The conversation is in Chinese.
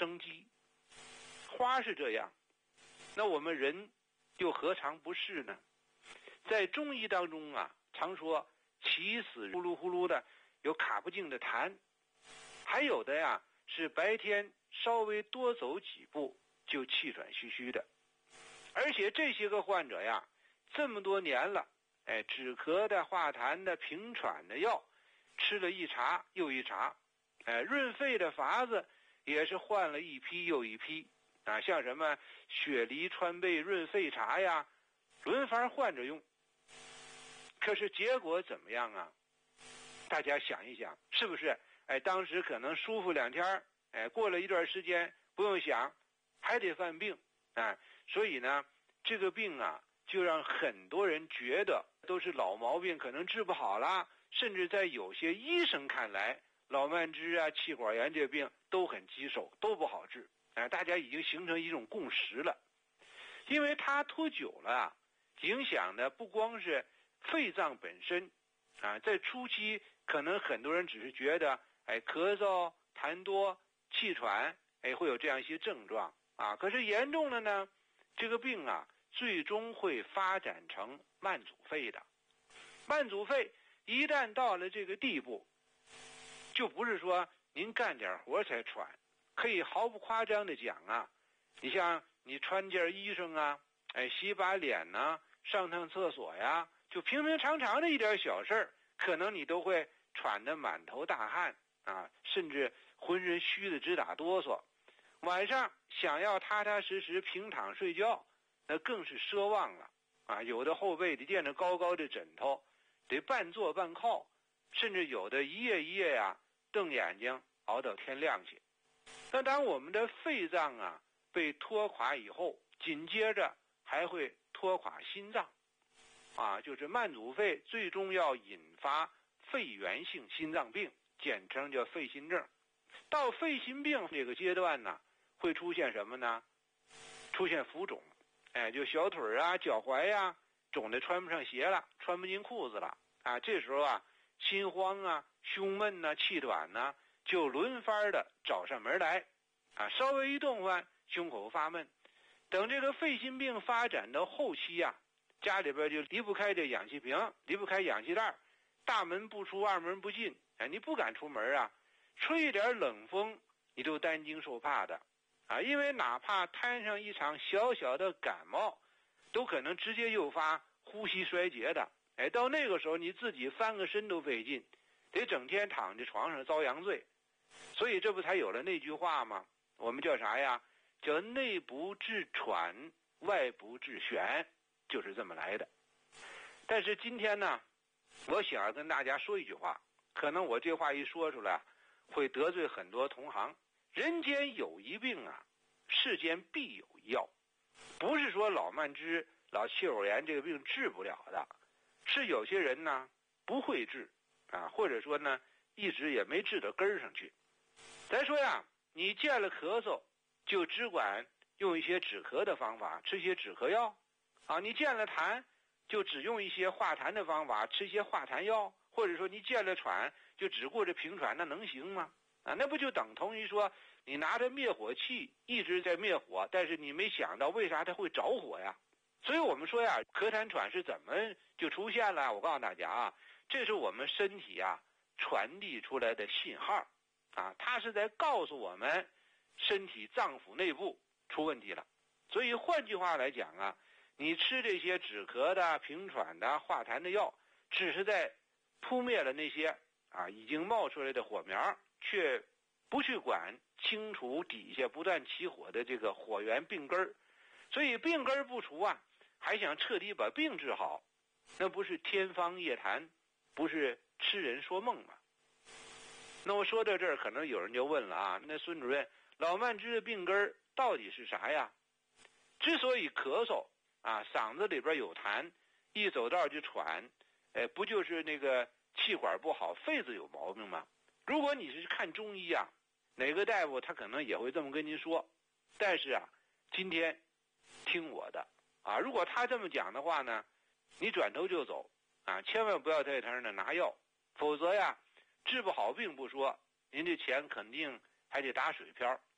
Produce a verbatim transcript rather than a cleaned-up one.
生机。花是这样，那我们人又何尝不是呢？在中医当中啊，常说起死呼噜呼噜的有卡不进的痰，还有的呀是白天稍微多走几步就气喘吁吁的。而且这些个患者呀，这么多年了，哎，止咳的、化痰的、平喘的药吃了一茬又一茬，哎，润肺的法子也是换了一批又一批啊，像什么雪梨川贝润肺茶呀，轮番换着用。可是结果怎么样啊？大家想一想，是不是？哎，当时可能舒服两天，哎，过了一段时间不用想，还得犯病啊。所以呢，这个病啊，就让很多人觉得都是老毛病，可能治不好了。甚至在有些医生看来，老慢支啊、气管炎这病都很棘手，都不好治。哎，大家已经形成一种共识了，因为它拖久了啊，影响的不光是肺脏本身啊，在初期可能很多人只是觉得，哎，咳嗽、痰多、气喘，哎，会有这样一些症状啊。可是严重了呢，这个病啊，最终会发展成慢阻肺的。慢阻肺一旦到了这个地步，就不是说您干点活才喘，可以毫不夸张的讲啊，你像你穿件衣裳啊，哎，洗把脸呐、啊，上趟厕所呀，就平平常常的一点小事儿，可能你都会喘得满头大汗啊，甚至浑身虚的直打哆嗦。晚上想要踏踏实实平躺睡觉，那更是奢望了啊！有的后背得垫着高高的枕头，得半坐半靠，甚至有的一夜一夜呀、啊，瞪眼睛熬到天亮去。那当我们的肺脏啊被拖垮以后，紧接着还会拖垮心脏啊，就是慢阻肺最终要引发肺源性心脏病，简称叫肺心症。到肺心病这个阶段呢，会出现什么呢？出现浮肿，哎，就小腿啊、脚踝呀、啊，肿得穿不上鞋了，穿不进裤子了啊。这时候啊，心慌啊、胸闷呐、啊、气短呐、啊，就轮番的找上门来啊。稍微一动换，胸口发闷。等这个肺心病发展到后期啊，家里边就离不开这氧气瓶，离不开氧气袋，大门不出，二门不进，哎，你不敢出门啊，吹一点冷风，你都担惊受怕的啊，因为哪怕摊上一场小小的感冒，都可能直接诱发呼吸衰竭的。哎，到那个时候你自己翻个身都费劲，得整天躺在床上遭阳罪。所以这不才有了那句话吗？我们叫啥呀？叫内不治喘，外不治癣，就是这么来的。但是今天呢，我想要跟大家说一句话，可能我这话一说出来会得罪很多同行。人间有一病啊，世间必有一药。不是说老慢支、老气管炎这个病治不了的，是有些人呢不会治啊，或者说呢一直也没治到根儿上去。咱说呀，你见了咳嗽就只管用一些止咳的方法，吃一些止咳药啊；你见了痰就只用一些化痰的方法，吃一些化痰药，或者说你见了喘就只顾着平喘，那能行吗？啊，那不就等同于说你拿着灭火器一直在灭火，但是你没想到为啥它会着火呀？所以我们说呀，咳痰喘是怎么就出现了？我告诉大家啊，这是我们身体啊传递出来的信号啊，它是在告诉我们身体脏腑内部出问题了。所以换句话来讲啊，你吃这些止咳的、平喘的、化痰的药，只是在扑灭了那些啊已经冒出来的火苗，却不去管清除底下不断起火的这个火源病根儿。所以病根儿不除啊，还想彻底把病治好，那不是天方夜谭，不是痴人说梦吗？那我说到这儿，可能有人就问了啊，那孙主任，老慢支的病根儿到底是啥呀？之所以咳嗽啊，嗓子里边有痰，一走道就喘，哎，不就是那个气管不好，肺子有毛病吗？如果你是看中医啊，哪个大夫他可能也会这么跟您说。但是啊，今天听我的啊，如果他这么讲的话呢，你转头就走啊，千万不要在他那拿药，否则呀，治不好病不说，您这钱肯定还得打水漂。